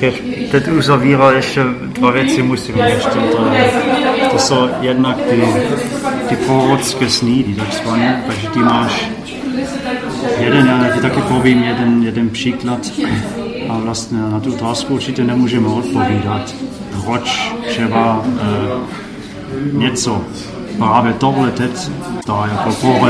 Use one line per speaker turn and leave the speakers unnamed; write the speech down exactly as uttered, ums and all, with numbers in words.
bych teď uzavíral ještě dva věci, musím ještě. To, to jsou jednak ty, ty prorocké snídy, takzvané, takže ty máš jeden, já ti taky povím jeden, jeden příklad a vlastně na tu otázku určitě nemůžeme odpovídat, proč třeba e, něco právě tohle teď dá jako